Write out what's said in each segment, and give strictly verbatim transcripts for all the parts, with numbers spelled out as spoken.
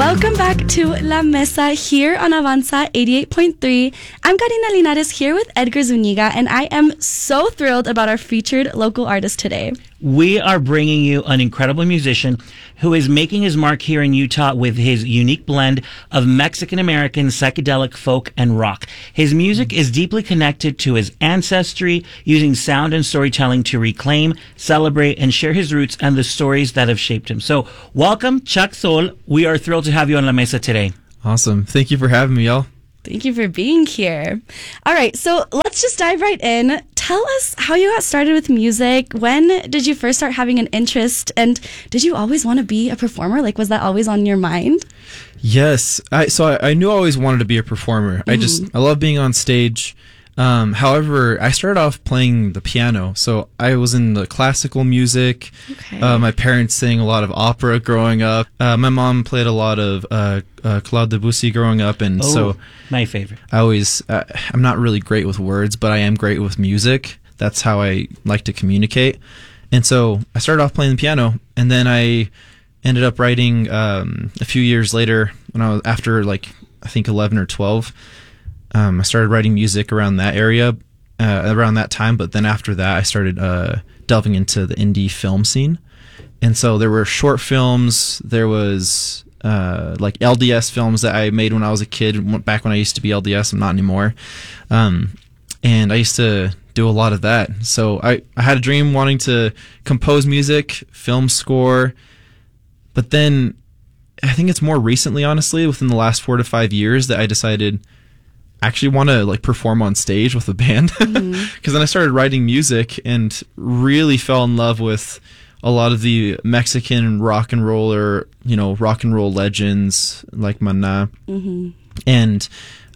Welcome back to La Mesa here on Avanza eighty-eight point three. I'm Karina Linares here with Edgar Zuniga, and I am so thrilled about our featured local artist today. We are bringing you an incredible musician who is making his mark here in Utah with his unique blend of Mexican-American psychedelic folk and rock. His music is deeply connected to his ancestry, using sound and storytelling to reclaim, celebrate, and share his roots and the stories that have shaped him. So welcome, Chuck Sol. We are thrilled to have you on La Mesa today. Awesome. Thank you for having me, y'all. Thank you for being here. All right, so let's just dive right in. Tell us how you got started with music. When did you first start having an interest? And did you always want to be a performer? Like, was that always on your mind? Yes. I, so I, I knew I always wanted to be a performer. Mm-hmm. I just, I love being on stage. Um, however, I started off playing the piano. So I was in the classical music. Okay. Uh, my parents sang a lot of opera growing up. Uh, my mom played a lot of uh, uh, Claude Debussy growing up. And oh, so my favorite. I always, uh, I'm not really great with words, but I am great with music. That's how I like to communicate. And so I started off playing the piano, and then I ended up writing um, a few years later when I was after like, I think eleven or twelve. Um, I started writing music around that area, uh, around that time. But then after that, I started uh, delving into the indie film scene. And so there were short films. There was uh, like L D S films that I made when I was a kid, back when I used to be L D S. I'm not anymore. Um, and I used to do a lot of that. So I, I had a dream wanting to compose music, film score. But then I think it's more recently, honestly, within the last four to five years that I decided actually want to like perform on stage with a band. Because mm-hmm. then I started writing music and really fell in love with a lot of the Mexican rock and roll, or you know, rock and roll legends like Maná, mm-hmm. and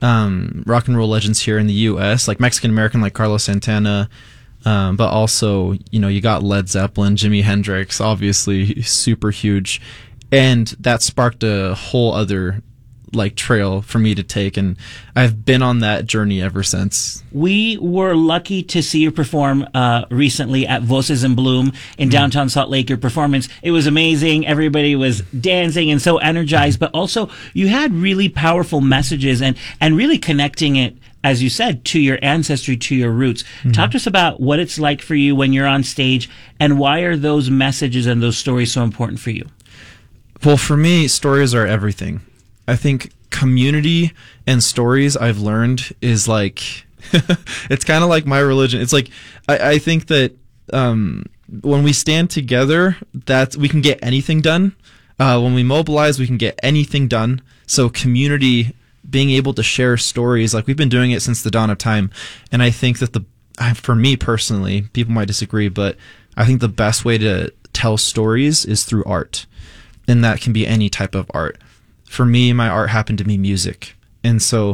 um, rock and roll legends here in the U S, like Mexican American, like Carlos Santana. Um, but also, you know, you got Led Zeppelin, Jimi Hendrix, obviously super huge, and that sparked a whole other like trail for me to take, and I've been on that journey ever since. We were lucky to see you perform uh recently at Voces in Bloom in downtown Salt Lake. Your performance, it was amazing. Everybody was dancing and so energized, but also you had really powerful messages and and really connecting it, as you said, to your ancestry, to your roots. Mm-hmm. Talk to us about what it's like for you when you're on stage, and why are those messages and those stories so important for you? Well, for me, stories are everything. I think community and stories, I've learned, is like, it's kind of like my religion. It's like, I, I think that um, when we stand together, that we can get anything done. Uh, when we mobilize, we can get anything done. So community, being able to share stories, like we've been doing it since the dawn of time. And I think that the, for me personally, people might disagree, but I think the best way to tell stories is through art. And that can be any type of art. For me, my art happened to be music. And so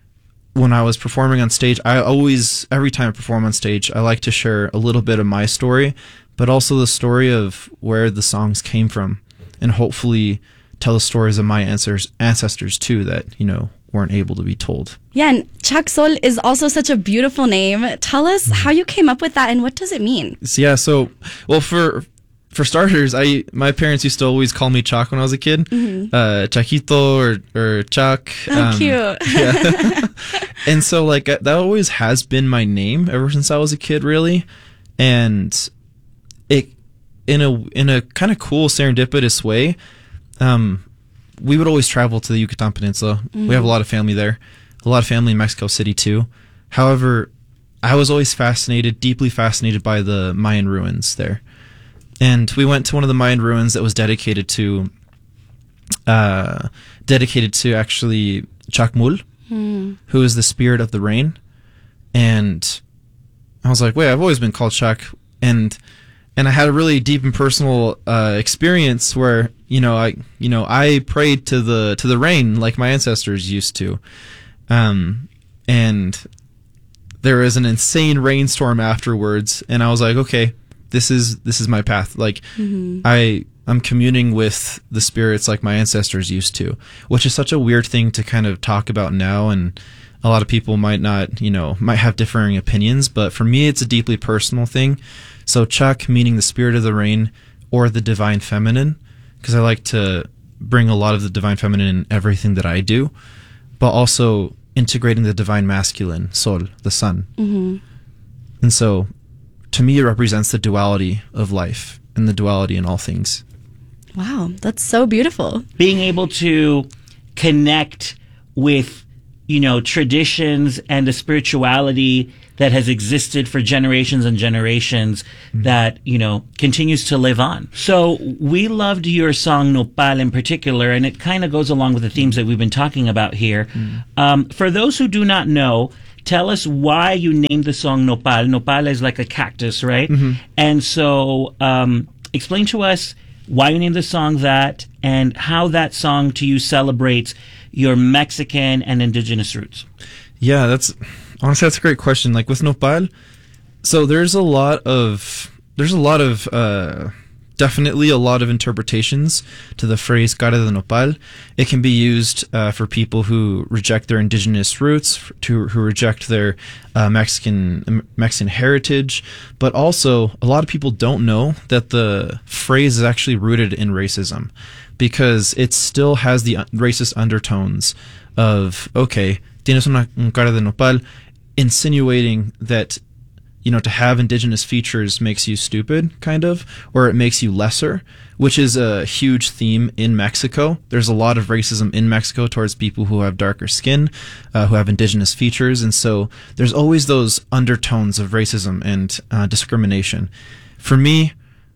when I was performing on stage, I always, every time I perform on stage, I like to share a little bit of my story, but also the story of where the songs came from, and hopefully tell the stories of my ancestors, ancestors too, that, you know, weren't able to be told. Yeah, and Chuck Sol is also such a beautiful name. Tell us how you came up with that, and what does it mean? Yeah, so, well, for... For starters, I my parents used to always call me Chuck when I was a kid, mm-hmm. uh, Chaquito or or Chuck. Oh, um, cute! Yeah. And so like that always has been my name ever since I was a kid, really. And it in a in a kind of cool serendipitous way, um, we would always travel to the Yucatan Peninsula. Mm-hmm. We have a lot of family there, a lot of family in Mexico City too. However, I was always fascinated, deeply fascinated by the Mayan ruins there. And we went to one of the Mayan ruins that was dedicated to, uh, dedicated to actually Chacmul, mm. who is the spirit of the rain. And I was like, wait, I've always been called Chuck. And and I had a really deep and personal uh, experience where, you know, I you know I prayed to the to the rain like my ancestors used to, um, and there was an insane rainstorm afterwards, and I was like, okay. This is this is my path. Like mm-hmm. I I'm communing with the spirits like my ancestors used to, which is such a weird thing to kind of talk about now, and a lot of people might not, you know, might have differing opinions, but for me it's a deeply personal thing. So Chuck meaning the spirit of the rain or the divine feminine, because I like to bring a lot of the divine feminine in everything that I do, but also integrating the divine masculine, Sol, the sun. Mm-hmm. And so, to me, it represents the duality of life and the duality in all things. Wow, that's so beautiful. Being able to connect with, you know, traditions and the spirituality that has existed for generations and generations mm-hmm. that, you know, continues to live on. So we loved your song Nopal in particular, and it kind of goes along with the themes that we've been talking about here. Mm-hmm. Um, for those who do not know, tell us why you named the song Nopal. Nopal is like a cactus, right? Mm-hmm. And so um, explain to us why you named the song that and how that song to you celebrates your Mexican and indigenous roots. Yeah, that's honestly that's a great question. Like with Nopal, so there's a lot of there's a lot of uh, definitely a lot of interpretations to the phrase cara de nopal. It can be used uh, for people who reject their indigenous roots, to who reject their uh, Mexican Mexican heritage, but also a lot of people don't know that the phrase is actually rooted in racism, because it still has the racist undertones of, okay, tienes una cara de nopal, insinuating that, you know, to have indigenous features makes you stupid, kind of, or it makes you lesser, which is a huge theme in Mexico. There's a lot of racism in Mexico towards people who have darker skin, uh, who have indigenous features, and so there's always those undertones of racism and uh, discrimination. For me,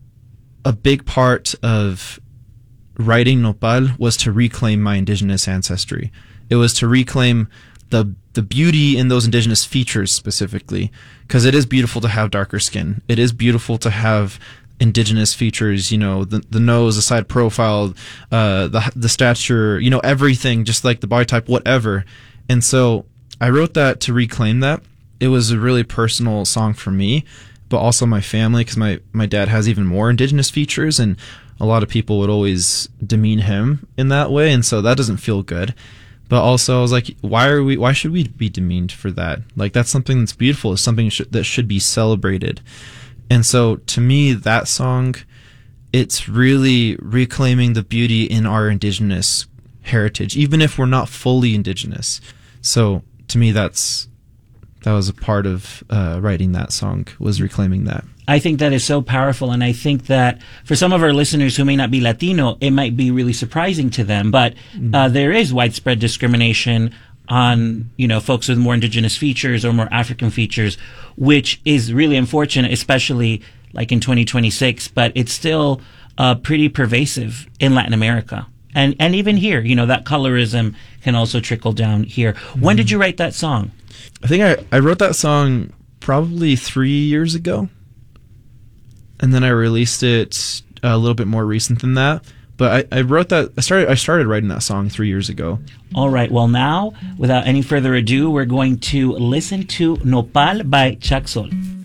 a big part of writing Nopal was to reclaim my indigenous ancestry. It was to reclaim the the beauty in those indigenous features specifically, because it is beautiful to have darker skin. It is beautiful to have indigenous features, you know, the the nose, the side profile, uh, the the stature, you know, everything, just like the body type, whatever. And so I wrote that to reclaim that. It was a really personal song for me, but also my family, because my, my dad has even more indigenous features, and a lot of people would always demean him in that way, and so that doesn't feel good. But also, I was like, why are we? Why should we be demeaned for that? Like, that's something that's beautiful. It's something sh- that should be celebrated. And so, to me, that song, it's really reclaiming the beauty in our indigenous heritage, even if we're not fully indigenous. So, to me, that's that was a part of uh, writing that song, was reclaiming that. I think that is so powerful, and I think that for some of our listeners who may not be Latino, it might be really surprising to them. But uh, there is widespread discrimination on, you know, folks with more indigenous features or more African features, which is really unfortunate, especially like in twenty twenty-six. But it's still uh, pretty pervasive in Latin America, and and even here. You know, that colorism can also trickle down here. Mm-hmm. When did you write that song? I think I, I wrote that song probably three years ago. And then I released it a little bit more recent than that. But I, I wrote that, I started I started writing that song three years ago. All right. Well, now, without any further ado, we're going to listen to Nopal by Chuck Sol.